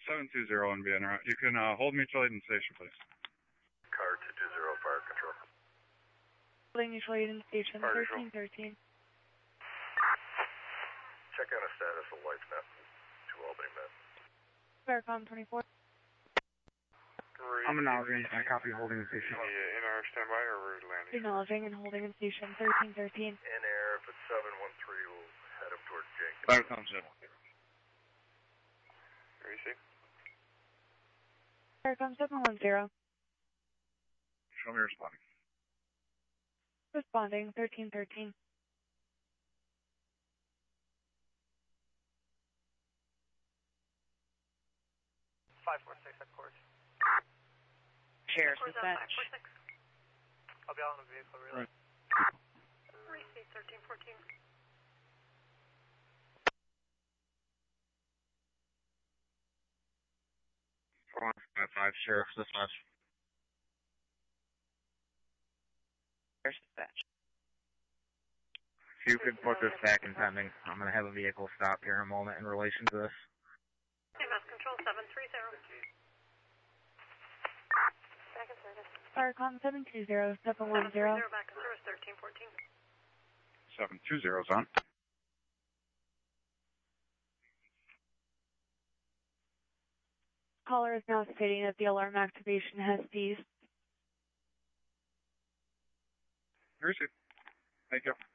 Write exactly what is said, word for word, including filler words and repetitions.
seven two zero and be en route. You can uh, hold mutual aid in station, please. Car two two zero, fire control. Holding mutual aid in station, thirteen thirteen. Check on a status of life net to Albany Met. Vericom twenty-four. I'm acknowledging. I copy holding in station. Yeah, in our standby or we're landing? Acknowledging and holding in station, thirteen thirteen. In air, if it's seven one three, we'll head up towards Jenkins. Vericom seven. Are you safe? Vericom seven one zero. Show me responding. Responding, thirteen thirteen. five four six at course. Sheriff's dispatch. I'll be out on the vehicle, really. Right. Receive thirteen fourteen. four one five five, Sheriff's dispatch. Sheriff's dispatch. If you could put this back in pending, I'm going to have a vehicle stop here in a moment in relation to this. C M S control seven three zero. Back in service. Vericom seven two zero, seven one zero. Back in service, thirteen fourteen. seven two zero's on. Caller is now stating that the alarm activation has ceased. Receive. Thank you.